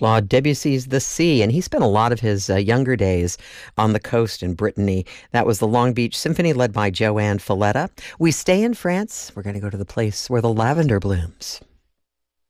Claude Debussy's The Sea, and he spent a lot of his younger days on the coast in Brittany. That was the Long Beach Symphony led by Joanne Falletta. We stay in France. We're going to go to the place where the lavender blooms.